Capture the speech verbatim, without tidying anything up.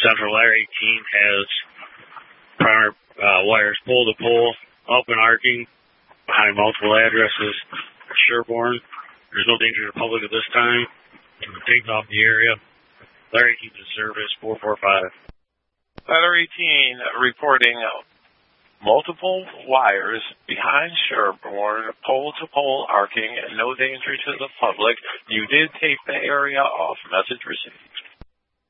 Central Ladder eighteen has prior uh, wires pole to pole, up and arcing, behind multiple addresses. Sherborne, there's no danger to the public at this time. Take off the area. Ladder eighteen to service four four five. Ladder eighteen reporting multiple wires behind Sherborne, pole-to-pole arcing, and no danger to the public. You did take the area off. Message received.